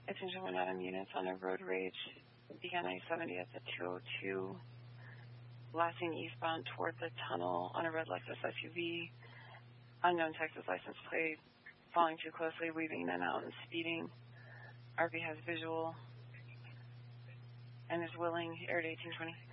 Attention 1 Adam units on a road rage. Began I-70 at the 202. Blasting eastbound toward the tunnel on a red Lexus SUV. Unknown Texas license plate. Following too closely, weaving in and out and speeding. RV has visual and is willing. Air to 1820.